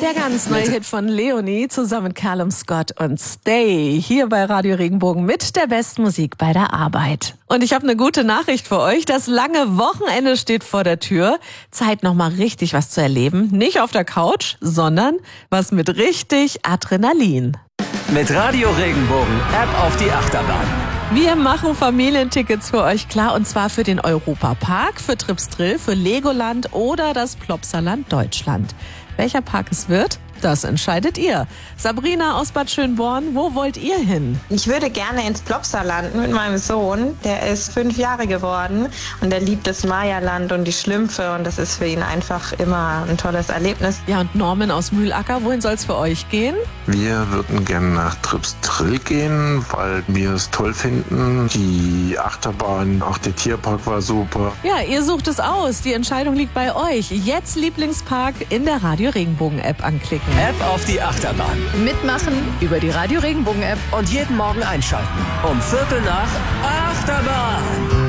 Der ganz neue Hit von Leonie zusammen mit Callum Scott und Stay hier bei Radio Regenbogen mit der besten Musik bei der Arbeit. Und ich habe eine gute Nachricht für euch. Das lange Wochenende steht vor der Tür. Zeit, noch mal richtig was zu erleben. Nicht auf der Couch, sondern was mit richtig Adrenalin. Mit Radio Regenbogen App auf die Achterbahn. Wir machen Familientickets für euch klar, und zwar für den Europapark, für Trips Drill, für Legoland oder das Plopsaland Deutschland. Welcher Park es wird, das entscheidet ihr. Sabrina aus Bad Schönborn, wo wollt ihr hin? Ich würde gerne ins Plopsaland mit meinem Sohn. Der ist 5 Jahre geworden und der liebt das Mayaland und die Schlümpfe und das ist für ihn einfach immer ein tolles Erlebnis. Ja, und Norman aus Mühlacker, wohin soll es für euch gehen? Wir würden gerne nach Trips Drill gehen, weil wir es toll finden. Die Achterbahn, auch der Tierpark war super. Ja, ihr sucht es aus. Die Entscheidung liegt bei euch. Jetzt Lieblingspark in der Radio Regenbogen App anklicken. App auf die Achterbahn. Mitmachen über die Radio Regenbogen App. Und jeden Morgen einschalten. Um 7:45 Achterbahn.